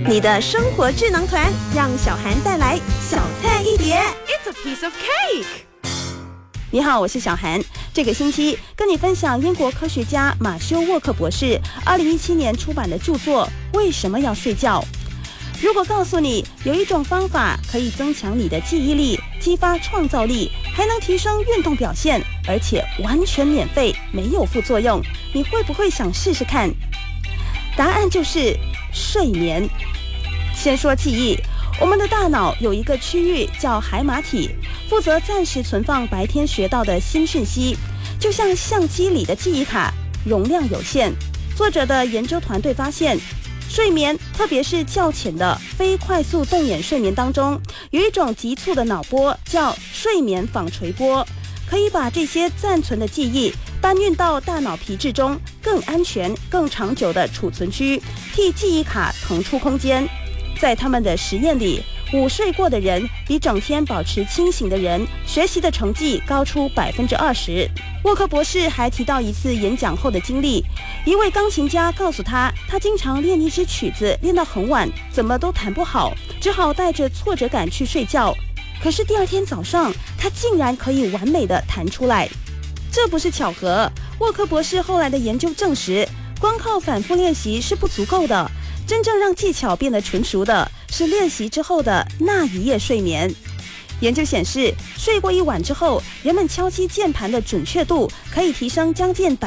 你的生活智能团，让小涵带来小菜一碟。 It's a piece of cake。 你好，我是小涵。这个星期跟你分享英国科学家马修沃克博士2017年出版的著作《为什么要睡觉》。如果告诉你有一种方法可以增强你的记忆力，激发创造力，还能提升运动表现，而且完全免费，没有副作用，你会不会想试试看？答案就是睡眠。先说记忆，我们的大脑有一个区域叫海马体，负责暂时存放白天学到的新讯息，就像相机里的记忆卡，容量有限。作者的研究团队发现，睡眠，特别是较浅的非快速动眼睡眠当中，有一种急促的脑波叫睡眠纺锤波，可以把这些暂存的记忆搬运到大脑皮质中更安全、更长久的储存区，替记忆卡腾出空间。在他们的实验里，午睡过的人比整天保持清醒的人学习的成绩高出20%。沃克博士还提到一次演讲后的经历，一位钢琴家告诉他，他经常练一支曲子练到很晚，怎么都弹不好，只好带着挫折感去睡觉。可是第二天早上，他竟然可以完美的弹出来。这不是巧合，沃克博士后来的研究证实，光靠反复练习是不足够的，真正让技巧变得纯熟的是练习之后的那一夜睡眠。研究显示，睡过一晚之后，人们敲击键盘的准确度可以提升将近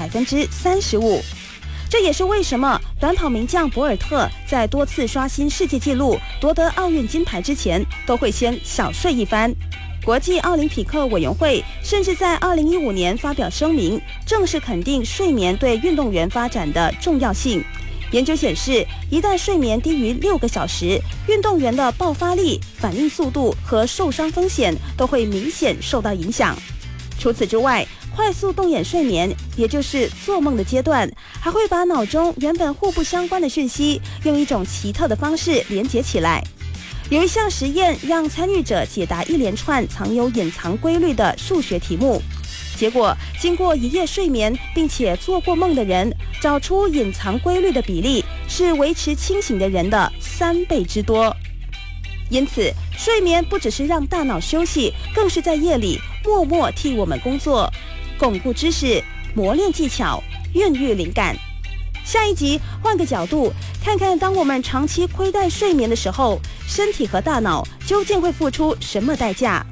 35%。这也是为什么短跑名将博尔特在多次刷新世界纪录、夺得奥运金牌之前，都会先小睡一番。国际奥林匹克委员会甚至在2015年发表声明，正式肯定睡眠对运动员发展的重要性。研究显示，一旦睡眠低于6个小时，运动员的爆发力、反应速度和受伤风险都会明显受到影响。除此之外，快速动眼睡眠，也就是做梦的阶段，还会把脑中原本互不相关的讯息用一种奇特的方式连结起来。有一项实验让参与者解答一连串藏有隐藏规律的数学题目，结果经过一夜睡眠并且做过梦的人，找出隐藏规律的比例是维持清醒的人的3倍之多。因此，睡眠不只是让大脑休息，更是在夜里默默替我们工作，巩固知识，磨练技巧，孕育灵感。下一集换个角度看看，当我们长期亏待睡眠的时候，身体和大脑究竟会付出什么代价？